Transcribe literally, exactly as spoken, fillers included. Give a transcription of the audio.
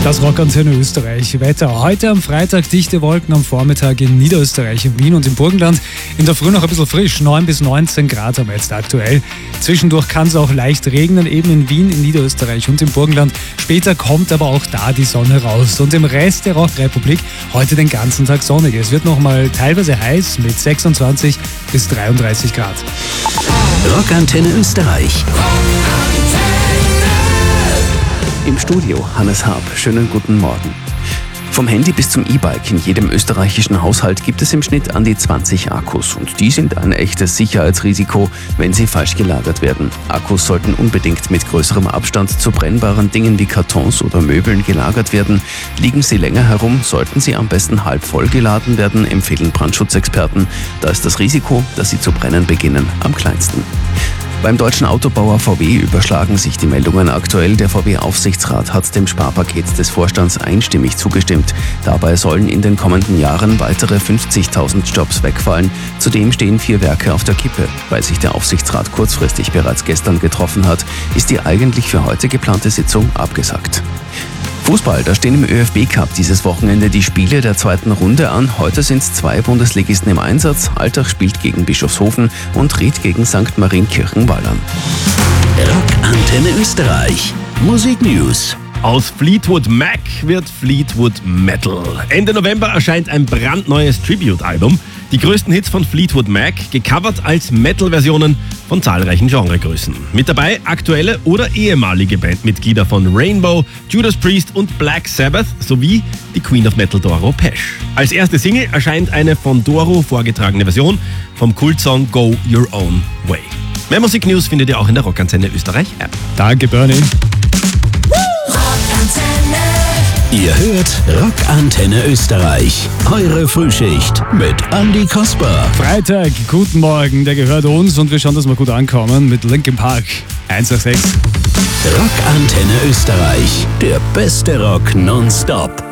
Das Rockantenne Österreich. Wetter. Heute am Freitag dichte Wolken am Vormittag in Niederösterreich, in Wien und im Burgenland. In der Früh noch ein bisschen frisch, neun bis neunzehn Grad haben wir jetzt aktuell. Zwischendurch kann es auch leicht regnen, eben in Wien, in Niederösterreich und im Burgenland. Später kommt aber auch da die Sonne raus. Und im Rest der Rockrepublik heute den ganzen Tag sonnig. Es wird nochmal teilweise heiß mit sechsundzwanzig bis dreiunddreißig Grad. Rockantenne Österreich. Im Studio Hannes Harp. Schönen guten Morgen. Vom Handy bis zum E-Bike in jedem österreichischen Haushalt gibt es im Schnitt an die zwanzig Akkus. Und die sind ein echtes Sicherheitsrisiko, wenn sie falsch gelagert werden. Akkus sollten unbedingt mit größerem Abstand zu brennbaren Dingen wie Kartons oder Möbeln gelagert werden. Liegen sie länger herum, sollten sie am besten halb voll geladen werden, empfehlen Brandschutzexperten. Da ist das Risiko, dass sie zu brennen beginnen, am kleinsten. Beim deutschen Autobauer V W überschlagen sich die Meldungen aktuell. Der V W-Aufsichtsrat hat dem Sparpaket des Vorstands einstimmig zugestimmt. Dabei sollen in den kommenden Jahren weitere fünfzigtausend Jobs wegfallen. Zudem stehen vier Werke auf der Kippe. Weil sich der Aufsichtsrat kurzfristig bereits gestern getroffen hat, ist die eigentlich für heute geplante Sitzung abgesagt. Fußball, da stehen im ÖFB Cup dieses Wochenende die Spiele der zweiten Runde an. Heute sind es zwei Bundesligisten im Einsatz. Altach spielt gegen Bischofshofen und Ried gegen Sankt Marienkirchen-Wallern. Rockantenne Österreich. Musik News. Aus Fleetwood Mac wird Fleetwood Metal. Ende November erscheint ein brandneues Tribute-Album. Die größten Hits von Fleetwood Mac, gecovert als Metal-Versionen von zahlreichen Genregrößen. Mit dabei aktuelle oder ehemalige Bandmitglieder von Rainbow, Judas Priest und Black Sabbath sowie die Queen of Metal Doro Pesch. Als erste Single erscheint eine von Doro vorgetragene Version vom Kultsong Go Your Own Way. Mehr Musik-News findet ihr auch in der Rockantenne Österreich App. Danke, Bernie. Ihr hört Rockantenne Österreich. Eure Frühschicht mit Andi Kasper. Freitag, guten Morgen, der gehört uns und wir schauen, dass wir gut ankommen mit Linkin Park. eins sechs sechs. Rockantenne Österreich. Der beste Rock nonstop.